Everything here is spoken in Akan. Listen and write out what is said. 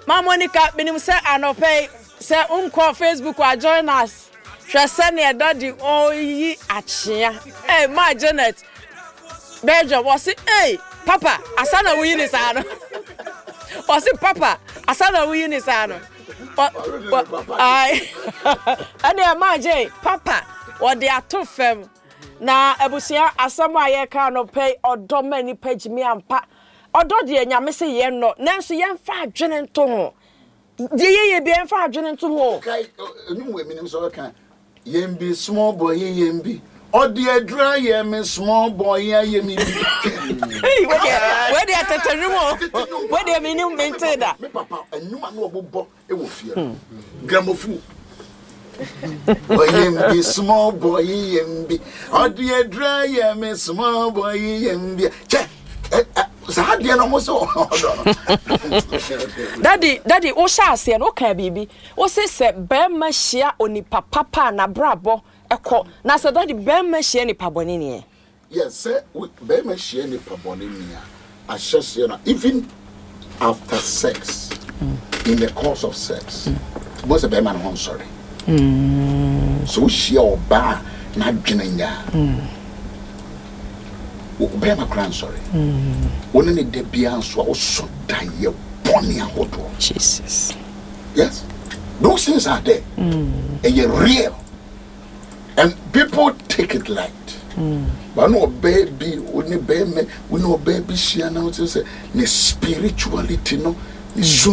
Ma Monica minim say anope say unko Facebook or join us. Hwese ne daddy oyi achia. Hey ma Janet. Bejo was it hey papa asana wi ni sa no. Was it papa asana wi ni sa no. Ai. Ade ma J papa what they ato fam. Na ebusia asama ye ka no pay odo mani page me ampa. Odo de nyame se ye no nanso ye mfa adwene nto ho. De ye bi mfa adwene nto ho. Okay, enu we minim so kan. Yembi small boy yembi. Odi adra yem small boy yemi bi. Hey, where they atetenumo. Where they minim maintain that. Me papa enu ma no obobo e wo fie. Gramophone. Yembi small boy yembi. Odi adra yem small boy yembi. Che Daddy, o sha ase no ka bibi. O se be ma hia oni papa na brabo eko. Na se daddy be ma hia ni paboni ne. Yes, sir. Be ma hia ni paboni ne a hye na even after sex, in the course of sex. What's a be man won sorry. So she oba na dwenanya. Be ma cran sorry. One in the Bianso also die bonny and Jesus. Yes, those things are there, and you're real, and people take it light. But no baby, we no baby, she announced, spirituality, no.